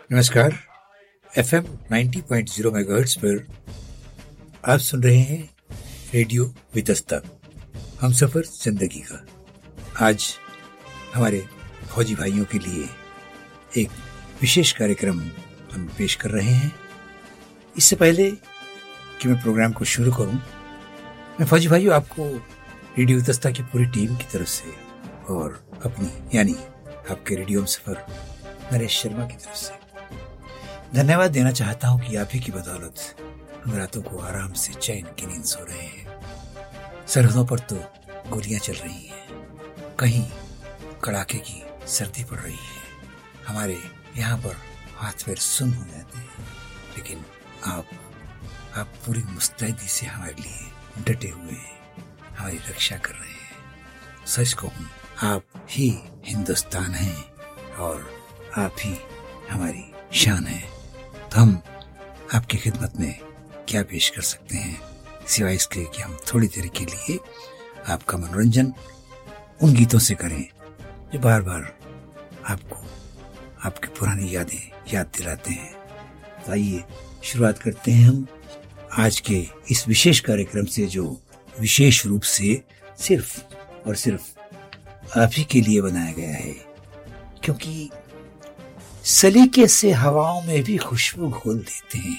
नमस्कार। FM 90.0 megahertz पर आप सुन रहे हैं रेडियो वितस्ता, हम सफर जिंदगी का। आज हमारे फौजी भाइयों के लिए एक विशेष कार्यक्रम हम पेश कर रहे हैं। इससे पहले कि मैं प्रोग्राम को शुरू करूं, मैं फौजी भाइयों आपको रेडियो वितस्ता की पूरी टीम की तरफ से और अपनी यानी आपके रेडियो हम सफर नरेश शर्मा की तरफ से धन्यवाद देना चाहता हूं कि आप ही की बदौलत हम रातों को आराम से चैन की नींद सो रहे हैं। सरहदों पर तो गोलियां चल रही हैं, कहीं कड़ाके की सर्दी पड़ रही है, हमारे यहाँ पर हाथ पैर सुन्न हो जाते हैं, लेकिन आप पूरी मुस्तैदी से हमारे लिए डटे हुए हैं, हमारी रक्षा कर रहे हैं। सच कहूं, आप ही हिंदुस्तान हैं और आप ही हमारी शान है। तो हम आपकी खिदमत में क्या पेश कर सकते हैं सिवाय इसके कि हम थोड़ी देर के लिए आपका मनोरंजन उन गीतों से करें जो बार बार आपको आपकी पुरानी यादें याद दिलाते हैं। तो आइए शुरुआत करते हैं हम आज के इस विशेष कार्यक्रम से, जो विशेष रूप से सिर्फ और सिर्फ आप ही के लिए बनाया गया है, क्योंकि सलीके से हवाओं में भी खुशबू घोल देते हैं।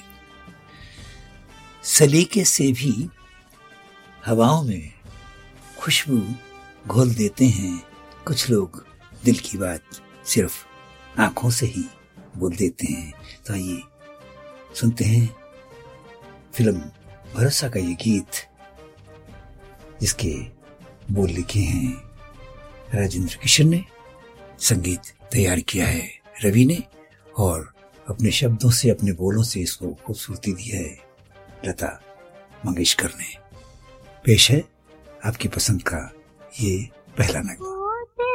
सलीके से भी हवाओं में खुशबू घोल देते हैं कुछ लोग, दिल की बात सिर्फ आंखों से ही बोल देते हैं। तो आइए सुनते हैं फिल्म भरोसा का ये गीत, जिसके बोल लिखे हैं राजेंद्र किशन ने, संगीत तैयार किया है रवि ने, और अपने शब्दों से अपने बोलों से इसको खूबसूरती दी है लता मंगेशकर ने। पेश है आपकी पसंद का ये पहला नगमा।